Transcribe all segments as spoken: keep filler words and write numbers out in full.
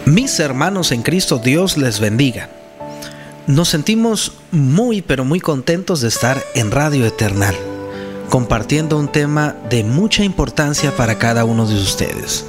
Mis hermanos en Cristo, Dios les bendiga. Nos sentimos muy pero muy contentos de estar en Radio Eternal, compartiendo un tema de mucha importancia para cada uno de ustedes.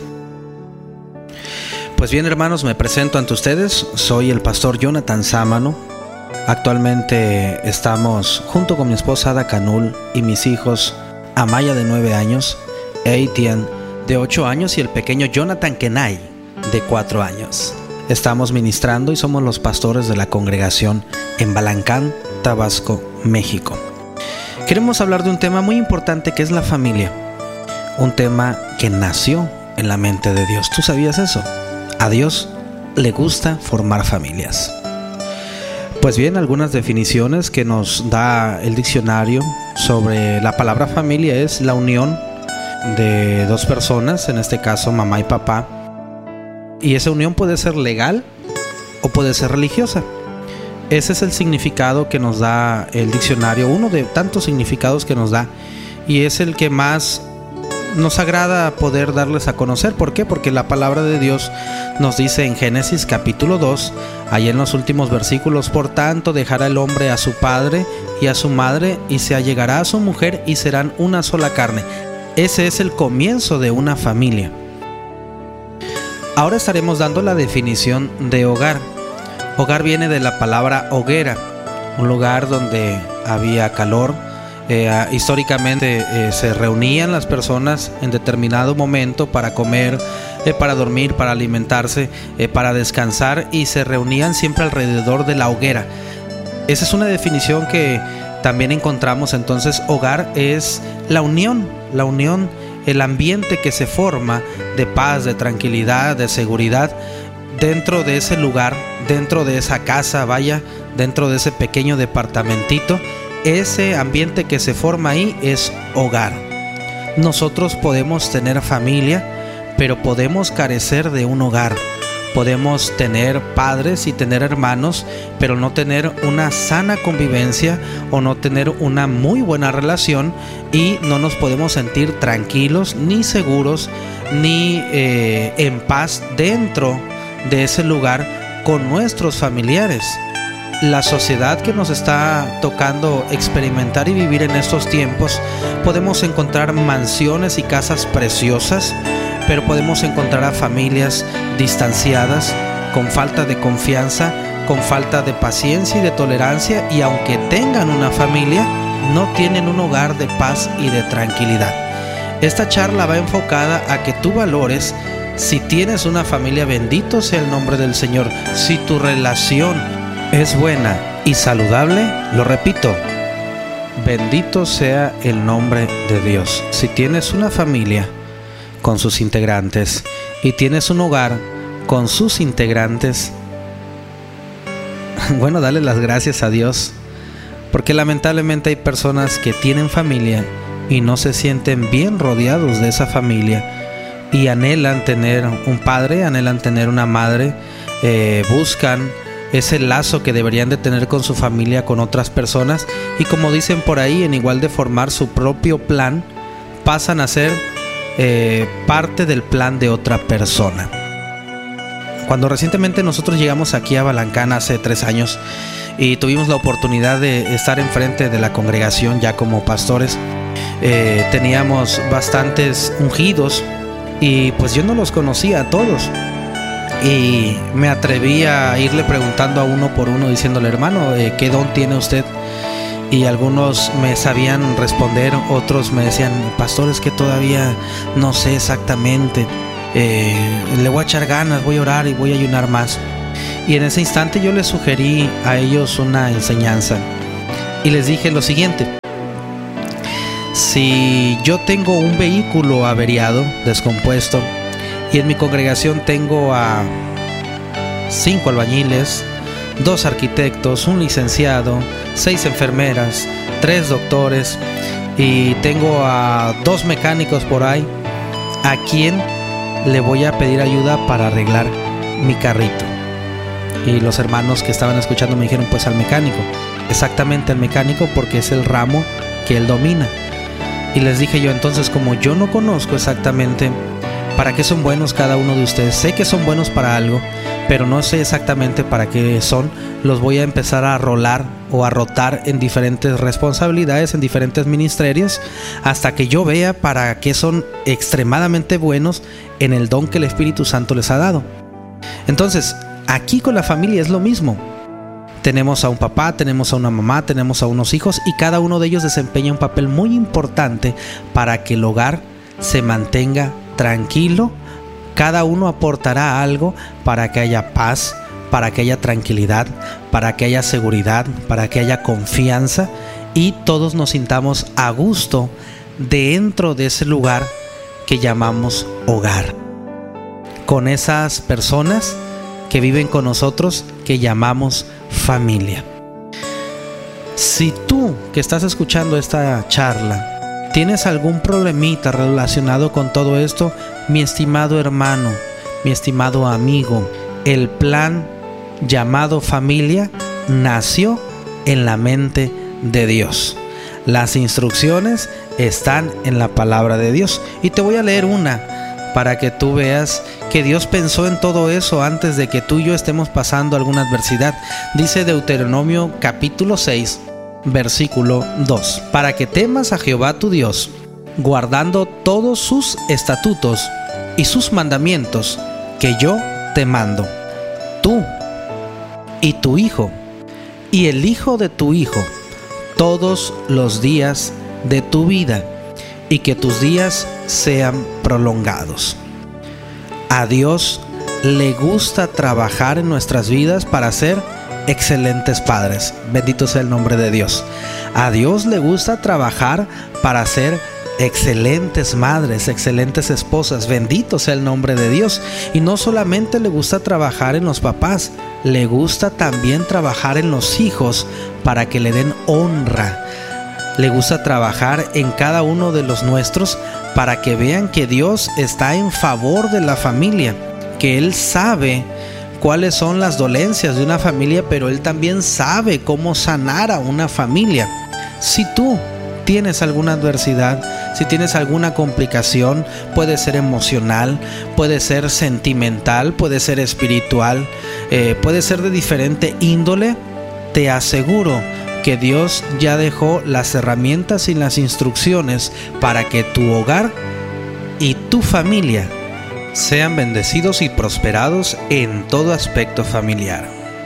Pues bien, hermanos, me presento ante ustedes. Soy el pastor Jonathan Sámano. Actualmente estamos junto con mi esposa Ada Canul y mis hijos Amaya de nueve años, Etienne de ocho años y el pequeño Jonathan Kenai de cuatro años. Estamos ministrando y somos los pastores de la congregación en Balancán, Tabasco, México. Queremos hablar de un tema muy importante que es la familia. Un tema que nació en la mente de Dios. ¿Tú sabías eso? A Dios le gusta formar familias. Pues bien, algunas definiciones que nos da el diccionario sobre la palabra familia es la unión de dos personas, en este caso mamá y papá. Y esa unión puede ser legal o puede ser religiosa. Ese es el significado que nos da el diccionario, uno de tantos significados que nos da, y es el que más nos agrada poder darles a conocer. ¿Por qué? Porque la palabra de Dios nos dice en Génesis capítulo dos, ahí en los últimos versículos: por tanto dejará el hombre a su padre y a su madre, y se allegará a su mujer, y serán una sola carne. Ese es el comienzo de una familia. Ahora estaremos dando la definición de hogar. Hogar viene de la palabra hoguera, un lugar donde había calor. Eh, históricamente eh, se reunían las personas en determinado momento para comer, eh, para dormir, para alimentarse, eh, para descansar, y se reunían siempre alrededor de la hoguera. Esa es una definición que también encontramos. Entonces, hogar es la unión, la unión, el ambiente que se forma de paz, de tranquilidad, de seguridad dentro de ese lugar, dentro de esa casa, vaya, dentro de ese pequeño departamentito. Ese ambiente que se forma ahí es hogar. Nosotros podemos tener familia, pero podemos carecer de un hogar. Podemos tener padres y tener hermanos, pero no tener una sana convivencia o no tener una muy buena relación, y no nos podemos sentir tranquilos, ni seguros, ni eh, en paz dentro de ese lugar con nuestros familiares. La sociedad que nos está tocando experimentar y vivir en estos tiempos, podemos encontrar mansiones y casas preciosas, pero podemos encontrar a familias distanciadas, con falta de confianza, con falta de paciencia y de tolerancia, y aunque tengan una familia, no tienen un hogar de paz y de tranquilidad. Esta charla va enfocada a que tú valores si tienes una familia. Bendito sea el nombre del Señor. Si tu relación es buena y saludable, lo repito, bendito sea el nombre de Dios. Si tienes una familia con sus integrantes y tienes un hogar con sus integrantes, bueno, dale las gracias a Dios, porque lamentablemente hay personas que tienen familia y no se sienten bien rodeados de esa familia, y anhelan tener un padre, anhelan tener una madre, eh, buscan ese lazo que deberían de tener con su familia, con otras personas, y como dicen por ahí, en igual de formar su propio plan, pasan a ser eh, parte del plan de otra persona. Cuando recientemente nosotros llegamos aquí a Balancán hace tres años y tuvimos la oportunidad de estar enfrente de la congregación ya como pastores, eh, teníamos bastantes ungidos, y pues yo no los conocía a todos. Y me atreví a irle preguntando a uno por uno, diciéndole: hermano, eh, ¿qué don tiene usted? Y algunos me sabían responder, otros me decían: pastor, es que todavía no sé exactamente, eh, le voy a echar ganas, voy a orar y voy a ayunar más. Y en ese instante yo les sugerí a ellos una enseñanza y les dije lo siguiente: si yo tengo un vehículo averiado, descompuesto, y en mi congregación tengo a cinco albañiles, dos arquitectos, un licenciado, seis enfermeras, tres doctores, y tengo a dos mecánicos por ahí, ¿a quién le voy a pedir ayuda para arreglar mi carrito? Y los hermanos que estaban escuchando me dijeron: pues al mecánico. Exactamente, al mecánico, porque es el ramo que él domina. Y les dije yo: entonces, como yo no conozco exactamente para qué son buenos cada uno de ustedes, sé que son buenos para algo, pero no sé exactamente para qué son. Los voy a empezar a rolar o a rotar en diferentes responsabilidades, en diferentes ministerios, hasta que yo vea para qué son extremadamente buenos en el don que el Espíritu Santo les ha dado. Entonces, aquí con la familia es lo mismo. Tenemos a un papá, tenemos a una mamá, tenemos a unos hijos, y cada uno de ellos desempeña un papel muy importante para que el hogar se mantenga tranquilo. Cada uno aportará algo para que haya paz, para que haya tranquilidad, para que haya seguridad, para que haya confianza, y todos nos sintamos a gusto dentro de ese lugar que llamamos hogar, con esas personas que viven con nosotros, que llamamos familia. Si tú que estás escuchando esta charla tienes algún problemita relacionado con todo esto, mi estimado hermano, mi estimado amigo, el plan llamado familia nació en la mente de Dios. Las instrucciones están en la palabra de Dios, y te voy a leer una para que tú veas que Dios pensó en todo eso antes de que tú y yo estemos pasando alguna adversidad. Dice Deuteronomio capítulo seis, versículo dos: para que temas a Jehová tu Dios, guardando todos sus estatutos y sus mandamientos que yo te mando, tú y tu hijo y el hijo de tu hijo, todos los días de tu vida, y que tus días sean prolongados. A Dios le gusta trabajar en nuestras vidas para ser excelentes padres. Bendito sea el nombre de Dios. A Dios le gusta trabajar para ser excelentes madres, excelentes esposas. Bendito sea el nombre de Dios. Y no solamente le gusta trabajar en los papás, le gusta también trabajar en los hijos para que le den honra. Le gusta trabajar en cada uno de los nuestros para que vean que Dios está en favor de la familia, que Él sabe cuáles son las dolencias de una familia, pero Él también sabe cómo sanar a una familia. Si tú tienes alguna adversidad, si tienes alguna complicación, puede ser emocional, puede ser sentimental, puede ser espiritual, eh, puede ser de diferente índole, te aseguro que Dios ya dejó las herramientas y las instrucciones para que tu hogar y tu familia sean bendecidos y prosperados en todo aspecto familiar.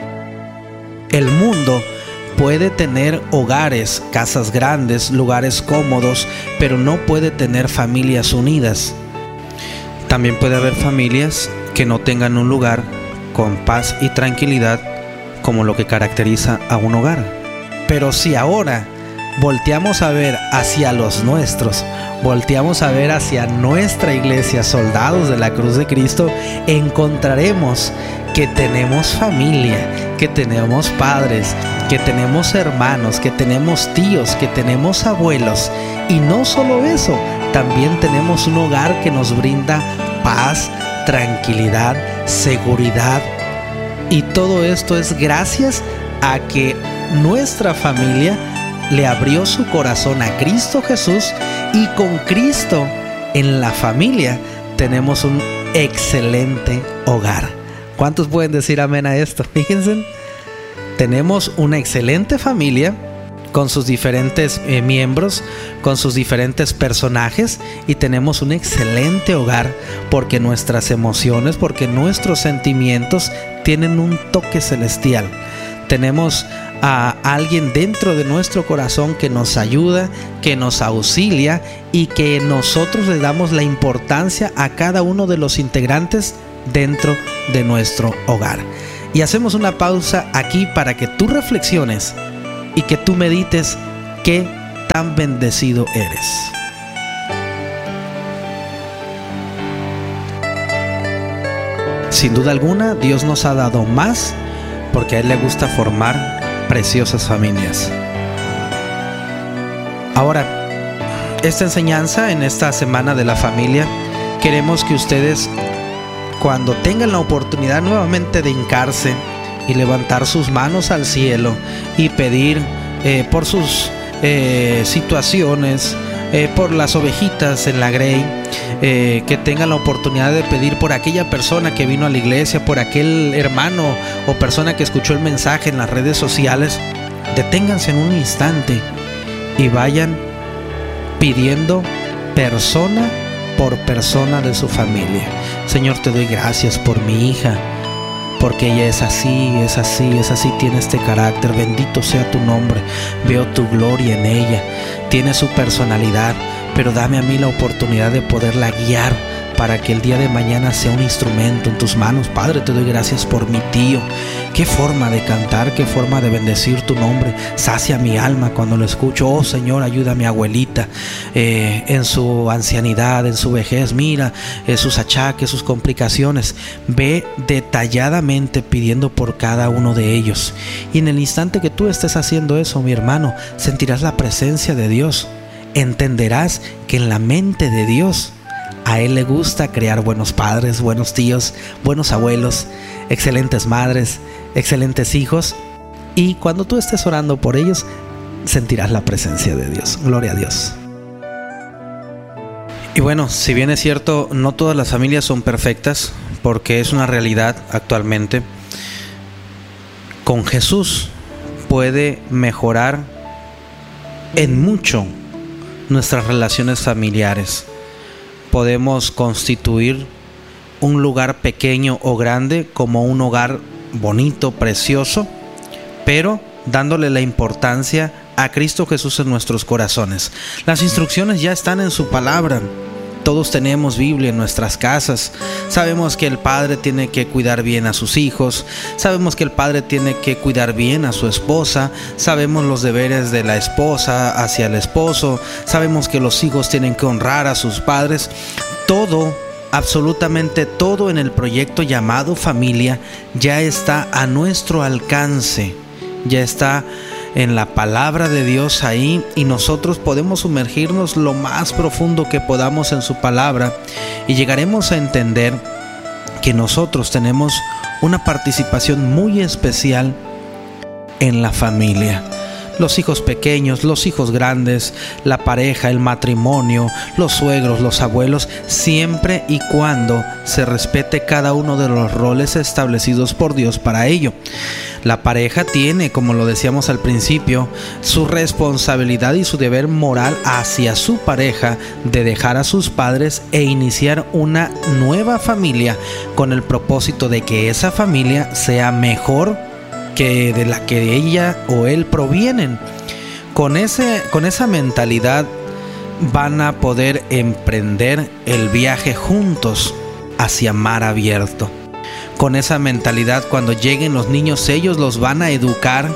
El mundo puede tener hogares, casas grandes, lugares cómodos, pero no puede tener familias unidas. También puede haber familias que no tengan un lugar con paz y tranquilidad como lo que caracteriza a un hogar. Pero si ahora volteamos a ver hacia los nuestros, volteamos a ver hacia nuestra iglesia, soldados de la cruz de Cristo, encontraremos que tenemos familia, que tenemos padres, que tenemos hermanos, que tenemos tíos, que tenemos abuelos. Y no solo eso, también tenemos un hogar que nos brinda paz, tranquilidad, seguridad. Y todo esto es gracias a que nuestra familia le abrió su corazón a Cristo Jesús, y con Cristo en la familia tenemos un excelente hogar. ¿Cuántos pueden decir amén a esto? Fíjense, tenemos una excelente familia con sus diferentes eh, miembros, con sus diferentes personajes, y tenemos un excelente hogar porque nuestras emociones, porque nuestros sentimientos tienen un toque celestial. Tenemos a alguien dentro de nuestro corazón que nos ayuda, que nos auxilia, y que nosotros le damos la importancia a cada uno de los integrantes dentro de nuestro hogar. Y hacemos una pausa aquí para que tú reflexiones y que tú medites qué tan bendecido eres. Sin duda alguna, Dios nos ha dado más, porque a Él le gusta formar preciosas familias. Ahora, esta enseñanza en esta semana de la familia, queremos que ustedes, cuando tengan la oportunidad nuevamente de hincarse y levantar sus manos al cielo y pedir eh, por sus eh, situaciones, eh, por las ovejitas en la Grey, eh, que tengan la oportunidad de pedir por aquella persona que vino a la iglesia, por aquel hermano o persona que escuchó el mensaje en las redes sociales. Deténganse en un instante y vayan pidiendo persona por persona de su familia. Señor, te doy gracias por mi hija, porque ella es así, es así, es así, tiene este carácter. Bendito sea tu nombre. Veo tu gloria en ella, tiene su personalidad, pero dame a mí la oportunidad de poderla guiar para que el día de mañana sea un instrumento en tus manos. Padre, te doy gracias por mi tío. Qué forma de cantar, qué forma de bendecir tu nombre. Sacia mi alma cuando lo escucho. Oh Señor, ayuda a mi abuelita eh, en su ancianidad, en su vejez. Mira eh, sus achaques, sus complicaciones. Ve detalladamente pidiendo por cada uno de ellos. Y en el instante que tú estés haciendo eso, mi hermano, sentirás la presencia de Dios. Entenderás que en la mente de Dios, a Él le gusta crear buenos padres, buenos tíos, buenos abuelos, excelentes madres, excelentes hijos. Y cuando tú estés orando por ellos, sentirás la presencia de Dios. Gloria a Dios. Y bueno, si bien es cierto, no todas las familias son perfectas, porque es una realidad actualmente. Con Jesús puede mejorar en mucho nuestras relaciones familiares. Podemos constituir un lugar pequeño o grande como un hogar bonito, precioso, pero dándole la importancia a Cristo Jesús en nuestros corazones. Las instrucciones ya están en su palabra. Todos tenemos Biblia en nuestras casas. Sabemos que el padre tiene que cuidar bien a sus hijos. Sabemos que el padre tiene que cuidar bien a su esposa. Sabemos los deberes de la esposa hacia el esposo. Sabemos que los hijos tienen que honrar a sus padres. Todo, absolutamente todo en el proyecto llamado familia ya está a nuestro alcance. Ya está en la palabra de Dios ahí, y nosotros podemos sumergirnos lo más profundo que podamos en su palabra y llegaremos a entender que nosotros tenemos una participación muy especial en la familia. Los hijos pequeños, los hijos grandes, la pareja, el matrimonio, los suegros, los abuelos, siempre y cuando se respete cada uno de los roles establecidos por Dios para ello. La pareja tiene, como lo decíamos al principio, su responsabilidad y su deber moral hacia su pareja de dejar a sus padres e iniciar una nueva familia con el propósito de que esa familia sea mejor que de la que ella o él provienen. Con ese, con esa mentalidad van a poder emprender el viaje juntos hacia mar abierto. Con esa mentalidad, cuando lleguen los niños, ellos los van a educar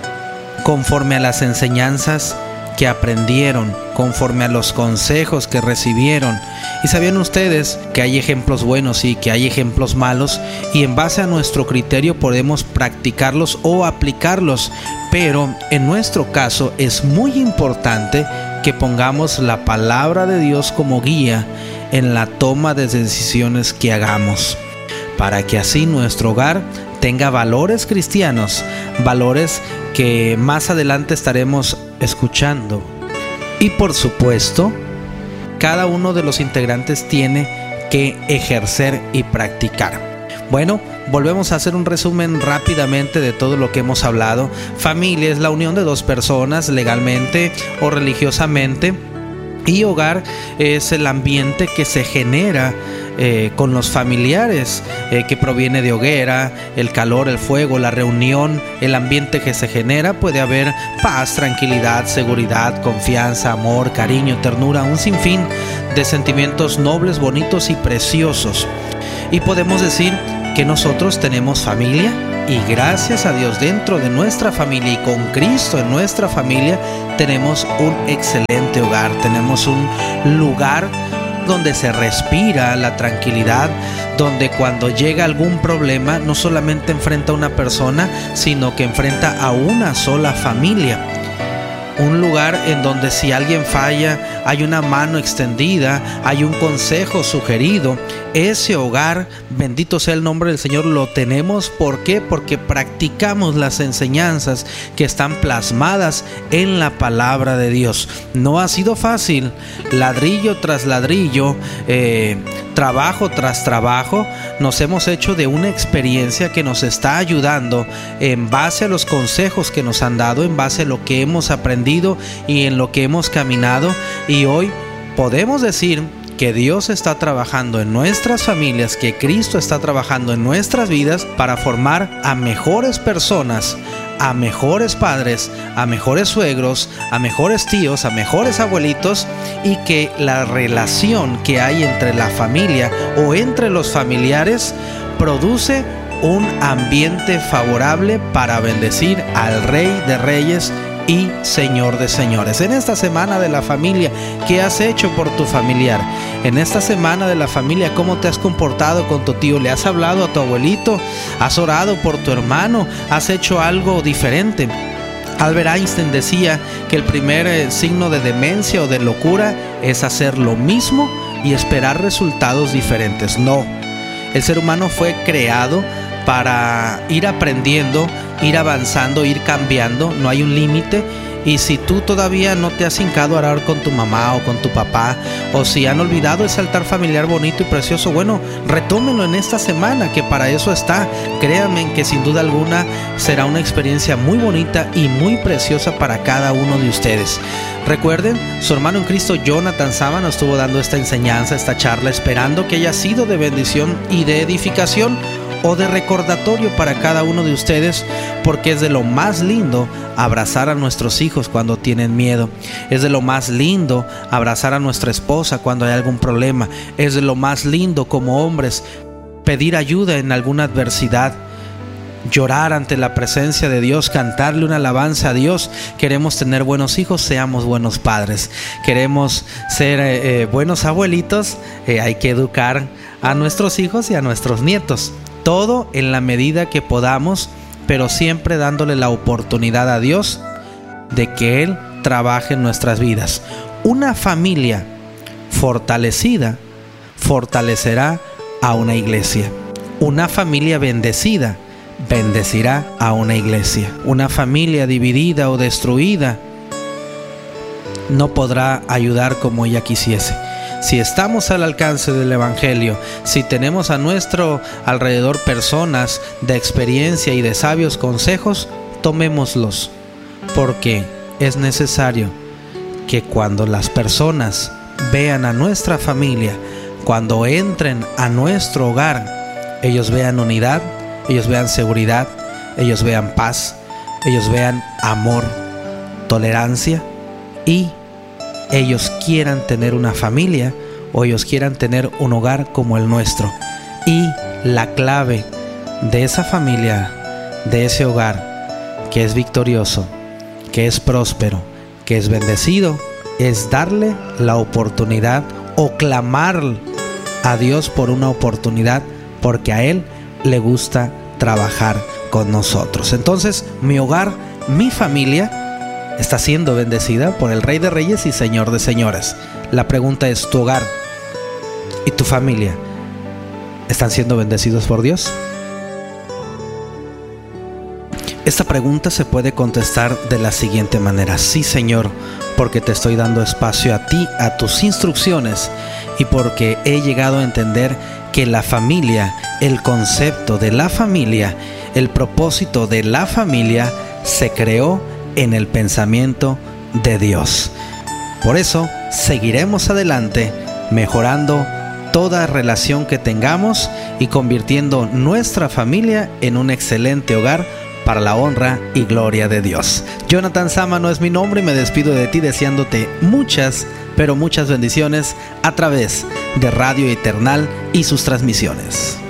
conforme a las enseñanzas que aprendieron, conforme a los consejos que recibieron. Y sabían ustedes que hay ejemplos buenos y que hay ejemplos malos, y en base a nuestro criterio podemos practicarlos o aplicarlos, pero en nuestro caso es muy importante que pongamos la palabra de Dios como guía en la toma de decisiones que hagamos, para que así nuestro hogar tenga valores cristianos, valores que más adelante estaremos escuchando. Y por supuesto, cada uno de los integrantes tiene que ejercer y practicar. Bueno, volvemos a hacer un resumen rápidamente de todo lo que hemos hablado. Familia es la unión de dos personas legalmente o religiosamente, y hogar es el ambiente que se genera eh, con los familiares, eh, que proviene de hoguera, el calor, el fuego, la reunión, el ambiente que se genera. Puede haber paz, tranquilidad, seguridad, confianza, amor, cariño, ternura, un sinfín de sentimientos nobles, bonitos y preciosos. Y podemos decir que nosotros tenemos familia, y gracias a Dios dentro de nuestra familia y con Cristo en nuestra familia tenemos un excelente hogar, tenemos un lugar donde se respira la tranquilidad, donde cuando llega algún problema no solamente enfrenta a una persona, sino que enfrenta a una sola familia. un lugar en donde si alguien falla, hay una mano extendida, hay un consejo sugerido. Ese hogar, bendito sea el nombre del Señor, lo tenemos. ¿Por qué? Porque practicamos las enseñanzas que están plasmadas en la palabra de Dios. No ha sido fácil, ladrillo tras ladrillo, eh, trabajo tras trabajo, nos hemos hecho de una experiencia que nos está ayudando en base a los consejos que nos han dado, en base a lo que hemos aprendido y en lo que hemos caminado. Y hoy podemos decir que Dios está trabajando en nuestras familias, que Cristo está trabajando en nuestras vidas para formar a mejores personas, a mejores padres, a mejores suegros, a mejores tíos, a mejores abuelitos, y que la relación que hay entre la familia o entre los familiares produce un ambiente favorable para bendecir al Rey de Reyes y Señor de Señores. En esta semana de la familia, ¿qué has hecho por tu familiar? En esta semana de la familia, ¿cómo te has comportado con tu tío? ¿Le has hablado a tu abuelito? ¿Has orado por tu hermano? ¿Has hecho algo diferente? Albert Einstein decía que el primer eh, signo de demencia o de locura es hacer lo mismo y esperar resultados diferentes. No, el ser humano fue creado para ir aprendiendo, ir avanzando, ir cambiando. No hay un límite. Y si tú todavía no te has hincado a orar con tu mamá o con tu papá, o si han olvidado ese altar familiar bonito y precioso, bueno, retómenlo en esta semana, que para eso está. Créanme que sin duda alguna será una experiencia muy bonita y muy preciosa para cada uno de ustedes. Recuerden, su hermano en Cristo Jonathan Sámano estuvo dando esta enseñanza, esta charla, esperando que haya sido de bendición y de edificación o de recordatorio para cada uno de ustedes, porque es de lo más lindo abrazar a nuestros hijos cuando tienen miedo. Es de lo más lindo abrazar a nuestra esposa cuando hay algún problema. Es de lo más lindo como hombres pedir ayuda en alguna adversidad, llorar ante la presencia de Dios, cantarle una alabanza a Dios. Queremos tener buenos hijos, seamos buenos padres. Queremos ser eh, eh, buenos abuelitos, eh, hay que educar a nuestros hijos y a nuestros nietos. Todo en la medida que podamos, pero siempre dándole la oportunidad a Dios de que Él trabaje en nuestras vidas. Una familia fortalecida fortalecerá a una iglesia. Una familia bendecida bendecirá a una iglesia. Una familia dividida o destruida no podrá ayudar como ella quisiese. Si estamos al alcance del Evangelio, si tenemos a nuestro alrededor personas de experiencia y de sabios consejos, tomémoslos, porque es necesario que cuando las personas vean a nuestra familia, cuando entren a nuestro hogar, ellos vean unidad, ellos vean seguridad, ellos vean paz, ellos vean amor, tolerancia, y ellos quieran tener una familia o ellos quieran tener un hogar como el nuestro. Y la clave de esa familia, de ese hogar que es victorioso, que es próspero, que es bendecido, es darle la oportunidad o clamar a Dios por una oportunidad, porque a Él le gusta trabajar con nosotros. Entonces, mi hogar, mi familia está siendo bendecida por el Rey de Reyes y Señor de Señores. La pregunta es, ¿tu hogar y tu familia están siendo bendecidos por Dios? Esta pregunta se puede contestar de la siguiente manera: sí, Señor, porque te estoy dando espacio a ti, a tus instrucciones, y porque he llegado a entender que la familia, el concepto de la familia, el propósito de la familia se creó en el pensamiento de Dios. Por eso seguiremos adelante, mejorando toda relación que tengamos y convirtiendo nuestra familia en un excelente hogar para la honra y gloria de Dios. Jonathan Sámano es mi nombre y me despido de ti deseándote muchas, pero muchas bendiciones a través de Radio Eternal y sus transmisiones.